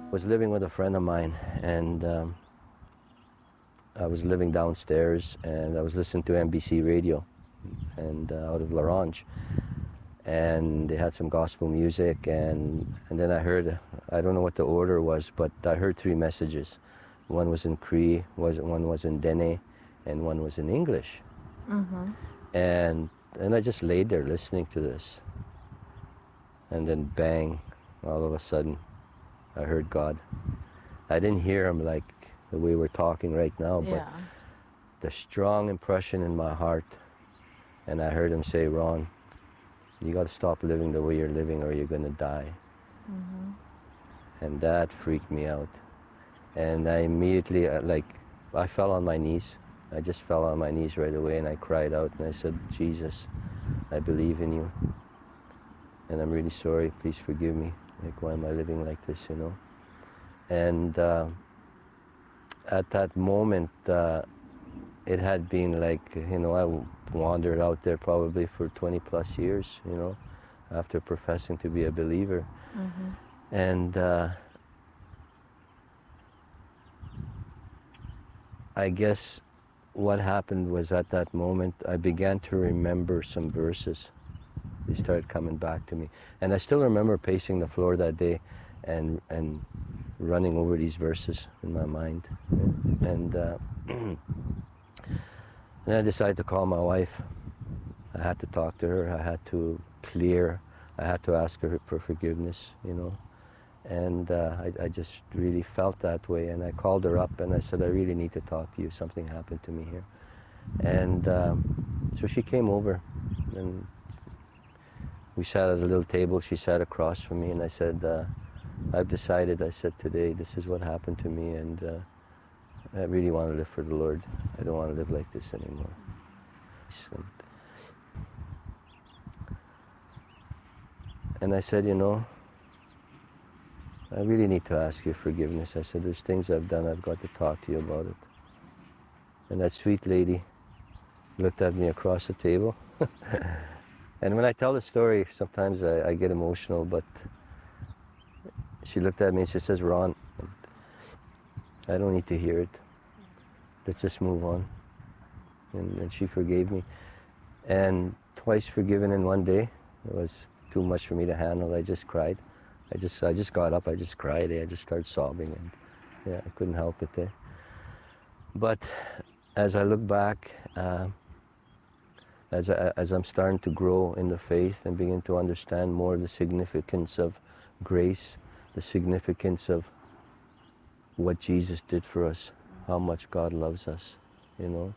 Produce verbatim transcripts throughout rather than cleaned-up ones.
was living with a friend of mine, and um, I was living downstairs, and I was listening to N B C radio, and uh, out of Larange, and they had some gospel music, and and then I heard, I don't know what the order was, but I heard three messages. One was in Cree, was one was in Dene, and one was in English. Mm-hmm. And and I just laid there listening to this, and then bang, all of a sudden, I heard God. I didn't hear him like the way we're talking right now, but Yeah. the strong impression in my heart, and I heard him say, Ron, you got to stop living the way you're living or you're going to die. Mm-hmm. And that freaked me out. And I immediately, uh, like, I fell on my knees. I just fell on my knees right away, and I cried out, and I said, Jesus, I believe in you, and I'm really sorry, please forgive me. Like, why am I living like this, you know? And uh, at that moment, uh, it had been like, you know, I wandered out there probably for twenty plus years, you know, after professing to be a believer. Mm-hmm. And uh, I guess what happened was at that moment, I began to remember some verses. They started coming back to me. And I still remember pacing the floor that day and and running over these verses in my mind. And, uh, and I decided to call my wife. I had to talk to her. I had to clear. I had to ask her for forgiveness, you know. And uh, I, I just really felt that way. And I called her up and I said, I really need to talk to you. Something happened to me here. And um, so she came over and we sat at a little table. She sat across from me, and I said, uh, I've decided, I said, today, this is what happened to me, and uh, I really want to live for the Lord. I don't want to live like this anymore. And, and I said, you know, I really need to ask your forgiveness. I said, there's things I've done, I've got to talk to you about it. And that sweet lady looked at me across the table. And when I tell the story, sometimes I, I get emotional, but she looked at me and she says, Ron, I don't need to hear it. Let's just move on. And, and she forgave me. And twice forgiven in one day. It was too much for me to handle. I just cried. I just I just got up, I just cried. I just started sobbing, and yeah, I couldn't help it there. But as I look back, uh, As, I, as I'm starting to grow in the faith and begin to understand more the significance of grace, the significance of what Jesus did for us, how much God loves us, you know.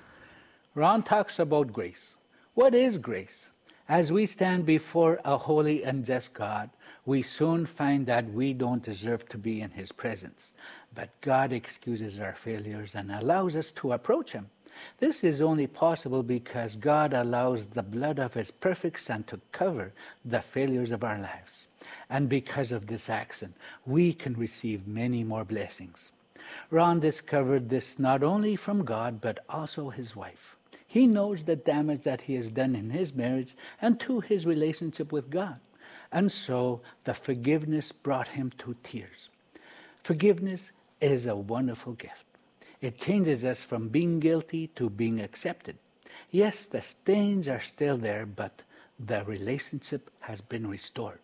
Ron talks about grace. What is grace? As we stand before a holy and just God, we soon find that we don't deserve to be in His presence. But God excuses our failures and allows us to approach Him. This is only possible because God allows the blood of His perfect Son to cover the failures of our lives. And because of this action, we can receive many more blessings. Ron discovered this not only from God, but also his wife. He knows the damage that he has done in his marriage and to his relationship with God. And so the forgiveness brought him to tears. Forgiveness is a wonderful gift. It changes us from being guilty to being accepted. Yes, the stains are still there, but the relationship has been restored.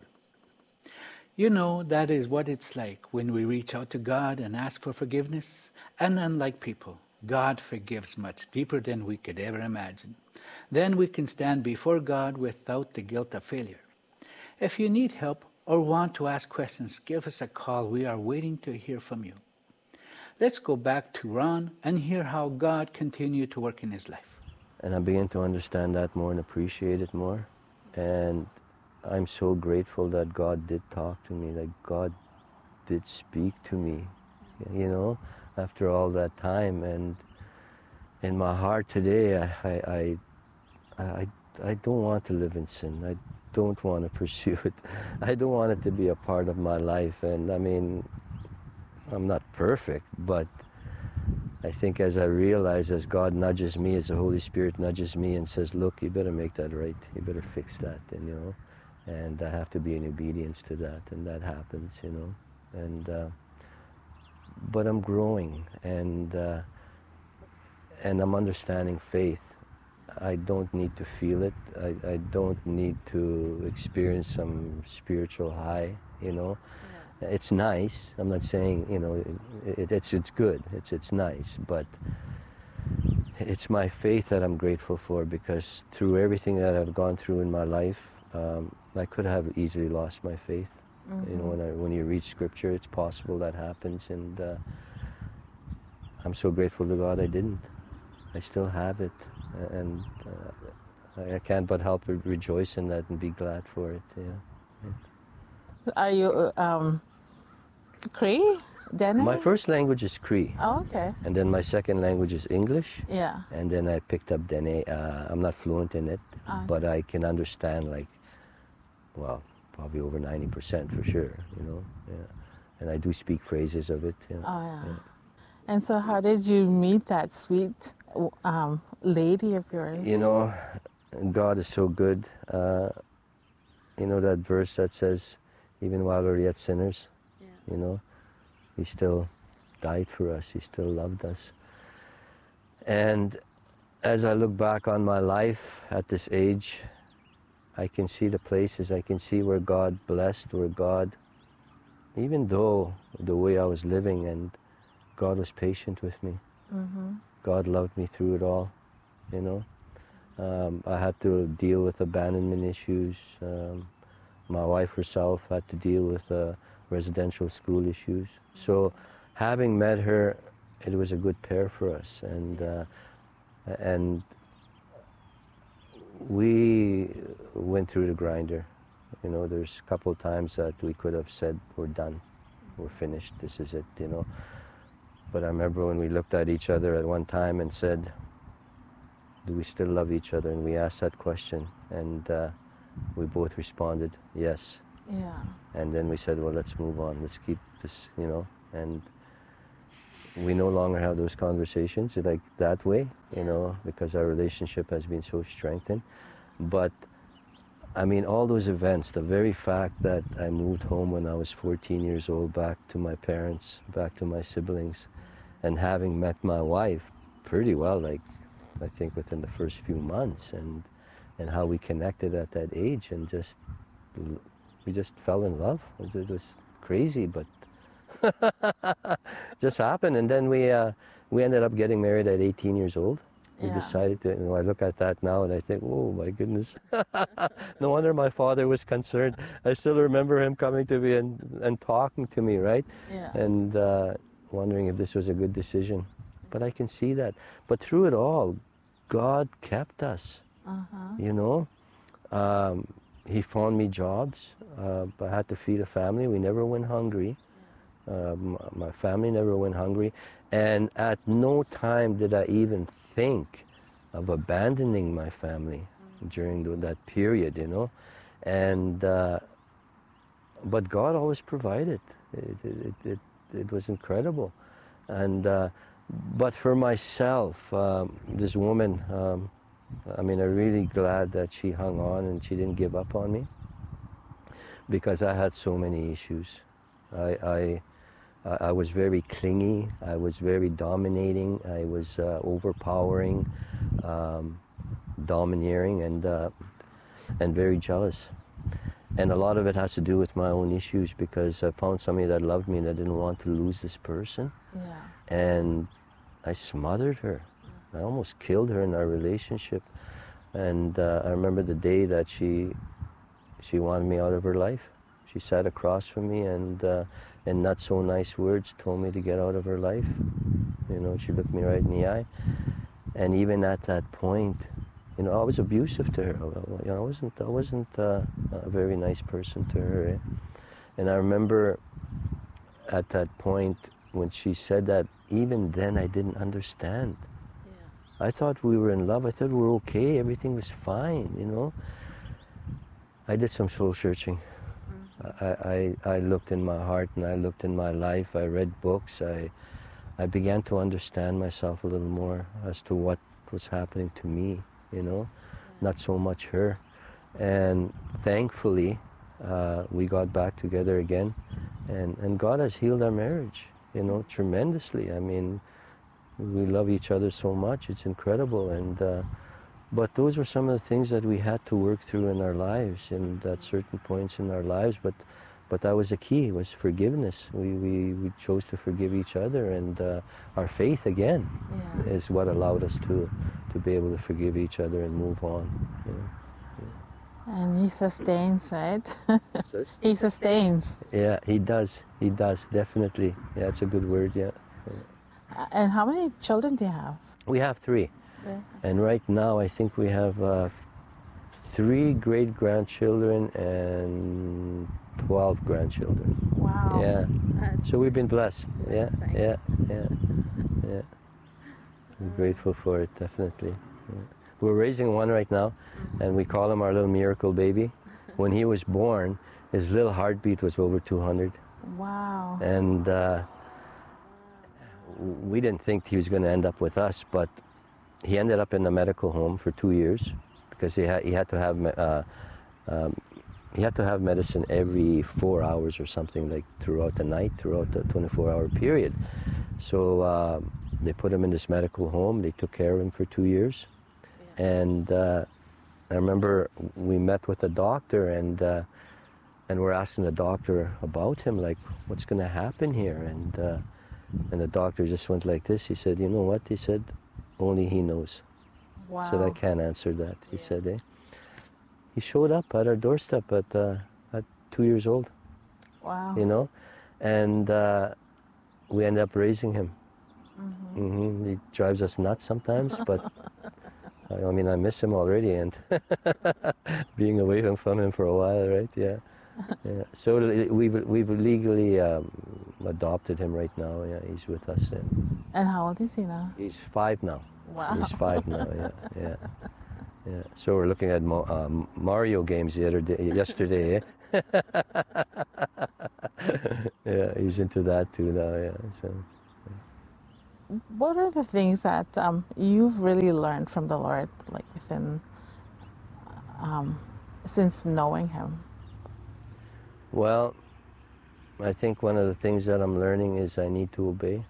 You know, that is what it's like when we reach out to God and ask for forgiveness. And unlike people, God forgives much deeper than we could ever imagine. Then we can stand before God without the guilt of failure. If you need help or want to ask questions, give us a call. We are waiting to hear from you. Let's go back to Ron and hear how God continued to work in his life. And I began to understand that more and appreciate it more. And I'm so grateful that God did talk to me, that God did speak to me, you know, after all that time. And in my heart today, I, I, I, I, I don't want to live in sin. I don't want to pursue it. I don't want it to be a part of my life. And I mean, I'm not perfect, but I think as I realize, as God nudges me, as the Holy Spirit nudges me and says, look, you better make that right, you better fix that, and you know, and I have to be in obedience to that, and that happens, you know. and uh, but I'm growing, and uh, and I'm understanding faith. I don't need to feel it. I, I don't need to experience some spiritual high, you know. Yeah. It's nice. I'm not saying, you know, it, it, it's it's good. It's it's nice, but it's my faith that I'm grateful for, because through everything that I've gone through in my life, um, I could have easily lost my faith. Mm-hmm. You know, when I, when you read Scripture, it's possible that happens, and uh, I'm so grateful to God I didn't. I still have it, and uh, I can't but help re- rejoice in that and be glad for it. Yeah. yeah. Are you um, Cree? Dene? My first language is Cree. Oh, okay. And then my second language is English. Yeah. And then I picked up Dene. Uh, I'm not fluent in it, okay. but I can understand, like, well, probably over ninety percent for sure, you know. Yeah. And I do speak phrases of it. Yeah. Oh, yeah. yeah. And so how did you meet that sweet um, lady of yours? You know, God is so good. Uh, you know that verse that says, even while we're yet sinners, yeah. you know, He still died for us. He still loved us. And as I look back on my life at this age, I can see the places, I can see where God blessed, where God, even though the way I was living, and God was patient with me. Mm-hmm. God loved me through it all, you know. Um, I had to deal with abandonment issues. Um, my wife herself had to deal with uh, residential school issues. So having met her, it was a good pair for us. And, uh, and we went through the grinder. You know, there's a couple of times that we could have said, we're done, we're finished, this is it, you know. But I remember when we looked at each other at one time and said, do we still love each other? And we asked that question, and uh, we both responded, yes. Yeah. And then we said, well, let's move on, let's keep this, you know. And we no longer have those conversations like that way, you know, because our relationship has been so strengthened. But I mean, all those events, the very fact that I moved home when I was fourteen years old, back to my parents, back to my siblings, and having met my wife pretty well, like I think within the first few months, and and how we connected at that age, and just we just fell in love. It was crazy, but just happened. And then we uh, we ended up getting married at eighteen years old. We yeah. decided to, you know, I look at that now and I think, oh my goodness. No wonder my father was concerned. I still remember him coming to me and, and talking to me, right? Yeah. And uh, wondering if this was a good decision. But I can see that. But through it all, God kept us, uh-huh. you know. Um, he found me jobs. Uh, I had to feed a family. We never went hungry. Uh, my family never went hungry. And at no time did I even think of abandoning my family mm-hmm. during the, that period, you know. And, uh, but God always provided. It, it, it, it was incredible. And, uh, but for myself, um, this woman, um, I mean, I'm really glad that she hung on and she didn't give up on me, because I had so many issues. I, I I was very clingy, I was very dominating, I was uh, overpowering, um, domineering, and, uh, and very jealous. And a lot of it has to do with my own issues, because I found somebody that loved me and I didn't want to lose this person. Yeah. And I smothered her. I almost killed her in our relationship. And uh, I remember the day that she, she wanted me out of her life. She sat across from me and uh, in not so nice words told me to get out of her life. You know, she looked me right in the eye. And even at that point, you know, I was abusive to her. You know, I wasn't, I wasn't uh, a very nice person to her. Eh? And I remember at that point when she said that, even then I didn't understand. Yeah. I thought we were in love. I thought we were okay. Everything was fine, you know. I did some soul searching. I, I, I looked in my heart and I looked in my life. I read books. I, I began to understand myself a little more as to what was happening to me, you know, not so much her. And thankfully, uh, we got back together again. And, and God has healed our marriage, you know, tremendously. I mean, we love each other so much, it's incredible. And uh, but those were some of the things that we had to work through in our lives and at certain points in our lives. But but that was the key, was forgiveness. We, we, we chose to forgive each other, and uh, our faith, again, yeah. is what allowed us to, to be able to forgive each other and move on. You know? And he sustains, right? He sustains. Yeah, he does. He does, definitely. Yeah, it's a good word, yeah. yeah. And how many children do you have? We have three. Three. And right now, I think we have uh, three great-grandchildren and twelve grandchildren. Wow. Yeah. That's so we've been blessed. Yeah, insane. yeah, yeah, yeah. We're grateful for it, definitely. Yeah. We're raising one right now, and we call him our little miracle baby. When he was born, his little heartbeat was over two hundred. Wow. And uh, we didn't think he was going to end up with us, but he ended up in the medical home for two years because he had, he had to have uh, um, he had to have medicine every four hours or something, like throughout the night, throughout the twenty-four hour period. So uh, they put him in this medical home. They took care of him for two years. And uh, I remember we met with the doctor, and uh, and we're asking the doctor about him, like, what's going to happen here? And uh, and the doctor just went like this. He said, you know what? He said, only he knows. Wow. He said, I can't answer that. He yeah. said, eh? He showed up at our doorstep at uh, at two years old. Wow. You know, and uh, we ended up raising him. Mm-hmm. Mm-hmm. He drives us nuts sometimes, but. I mean, I miss him already, and being away from him for a while, right? Yeah. yeah. So we've we've legally um, adopted him right now. Yeah, he's with us. Yeah. And how old is he now? He's five now. Wow. He's five now. Yeah, yeah, yeah. So we're looking at Mo- um, Mario games the other day, yesterday. Eh? yeah, he's into that too now. Yeah. So. What are the things that um, you've really learned from the Lord, like within, um, since knowing Him? Well, I think one of the things that I'm learning is I need to obey.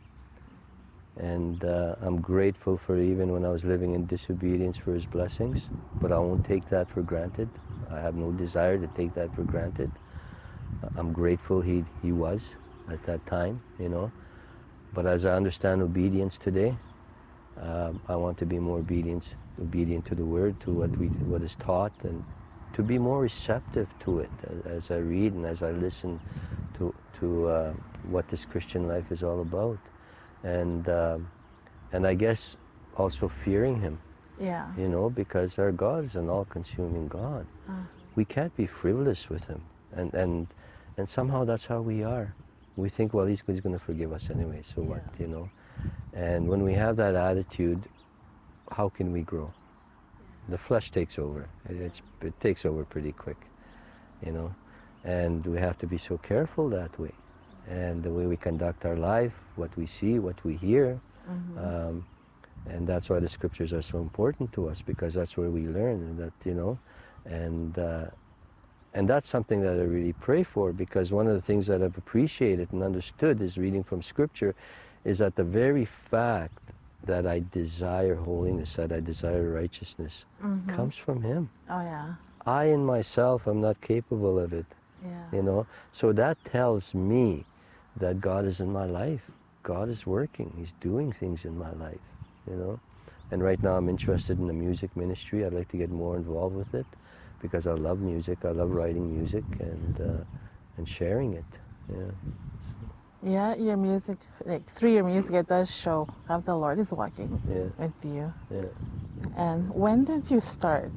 And uh, I'm grateful for, even when I was living in disobedience, for His blessings, but I won't take that for granted. I have no desire to take that for granted. I'm grateful He, he was at that time, you know. But as I understand obedience today, um, I want to be more obedient, obedient to the Word, to what we, what is taught, and to be more receptive to it as, as I read and as I listen to to uh, what this Christian life is all about, and um, and I guess also fearing Him. Yeah. You know, because our God is an all-consuming God. Uh-huh. We can't be frivolous with Him, and and and somehow that's how we are. We think, well, he's, he's going to forgive us anyway, so yeah. what, you know? And when we have that attitude, how can we grow? The flesh takes over. It, it's, it takes over pretty quick, you know? And we have to be so careful that way. And the way we conduct our life, what we see, what we hear. Mm-hmm. Um, and that's why the scriptures are so important to us, because that's where we learn that, you know, and... Uh, And that's something that I really pray for, because one of the things that I've appreciated and understood is reading from Scripture is that the very fact that I desire holiness, that I desire righteousness, mm-hmm. comes from Him. Oh, yeah. I in myself am not capable of it, yeah. you know. So that tells me that God is in my life. God is working. He's doing things in my life, you know. And right now I'm interested in the music ministry. I'd like to get more involved with it, because I love music, I love writing music and uh, and sharing it. Yeah. Yeah, your music, like through your music, it does show how the Lord is working yeah. with you. Yeah. And when did you start?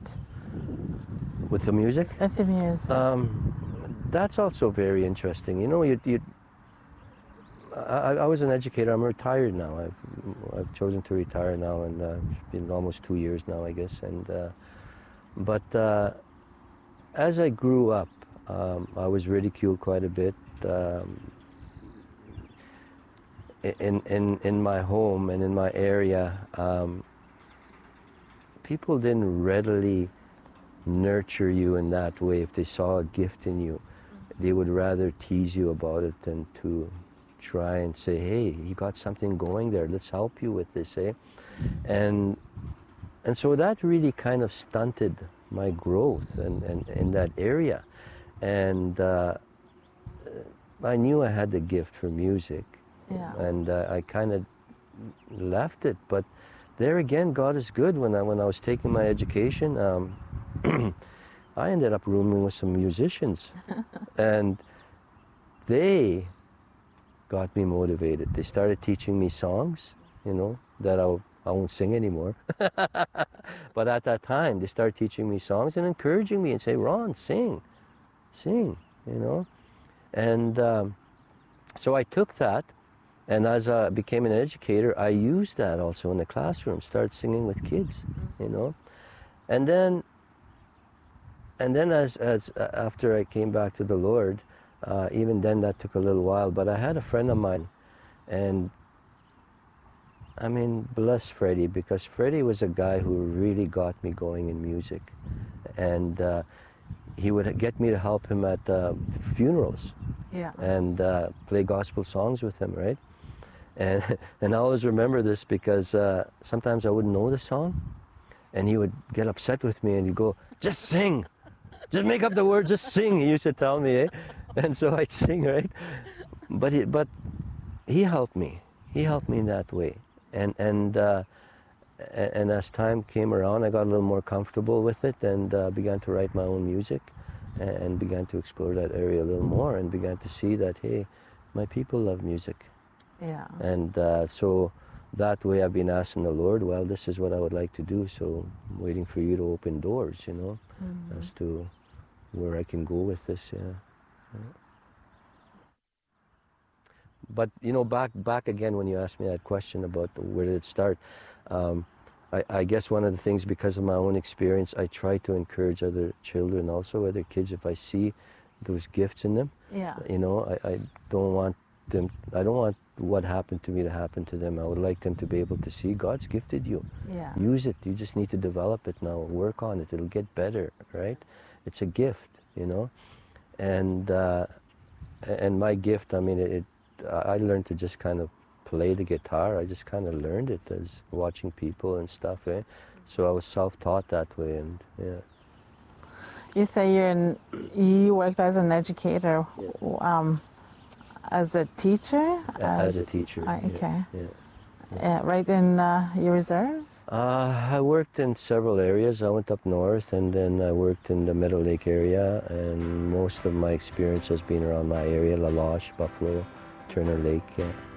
With the music? With the music. Um, that's also very interesting. You know, you, you I, I was an educator. I'm retired now. I've I've chosen to retire now, and uh, it's been almost two years now, I guess. And uh, but. Uh, As I grew up, um, I was ridiculed quite a bit um, in, in, in my home and in my area. Um, people didn't readily nurture you in that way if they saw a gift in you. they would rather tease you about it than to try and say, hey, you got something going there, let's help you with this, eh? And and so that really kind of stunted my growth and, and in that area. And uh, I knew I had the gift for music, Yeah. and uh, I kind of left it. But there again, God is good. When I when I was taking my education, um, I ended up rooming with some musicians, and they got me motivated. They started teaching me songs, you know, that I, I won't sing anymore. But at that time, they started teaching me songs and encouraging me and say, Ron, sing, sing, you know. And um, so I took that, and as I became an educator, I used that also in the classroom, started singing with kids, you know. And then, and then as, as uh, after I came back to the Lord, uh, even then that took a little while, but I had a friend of mine, and I mean, bless Freddie, because Freddie was a guy who really got me going in music. And uh, he would get me to help him at uh, funerals, Yeah. and uh, play gospel songs with him, right? And, and I always remember this because uh, sometimes I wouldn't know the song, and he would get upset with me and he'd go, just sing, just make up the words, just sing, he used to tell me, eh? And so I'd sing, right? But he, but he helped me, he helped me in that way. And, and, uh, and as time came around, I got a little more comfortable with it, and uh, began to write my own music, and began to explore that area a little more, and began to see that, hey, my people love music. Yeah. And uh, so that way I've been asking the Lord, well, this is what I would like to do, so I'm waiting for you to open doors, you know, Mm-hmm. as to where I can go with this, yeah. yeah. But, you know, back back again when you asked me that question about where did it start, um, I, I guess one of the things, because of my own experience, I try to encourage other children also, other kids, if I see those gifts in them. Yeah. You know, I, I don't want them, I don't want what happened to me to happen to them. I would like them to be able to see God's gifted you. Yeah. Use it. You just need to develop it now, work on it. It'll get better, right? It's a gift, you know. And uh, and my gift, I mean, it, it I learned to just kind of play the guitar. I just kind of learned it as watching people and stuff, eh? So I was self-taught that way, and yeah. You say you're in, you worked as an educator, Yeah. um, as a teacher? As, as a teacher, uh, okay. Yeah, yeah. Uh, right in uh, your reserve? Uh, I worked in several areas. I went up north, and then I worked in the Meadow Lake area, and most of my experience has been around my area, La Loche, Buffalo, Turner Lake. Yeah.